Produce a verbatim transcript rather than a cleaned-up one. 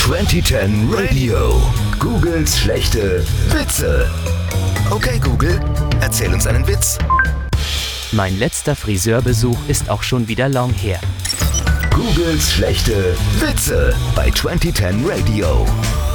zwanzig zehn Radio. Googles schlechte Witze. Okay Google, erzähl uns einen Witz. Mein letzter Friseurbesuch ist auch schon wieder lang her. Googles schlechte Witze bei zwanzig zehn Radio.